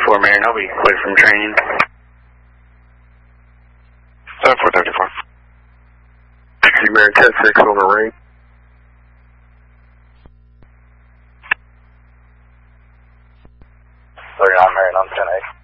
434 Marion, I'll be clear from training. 7434. Marion 10-6 on the ring. Marion on 10-8.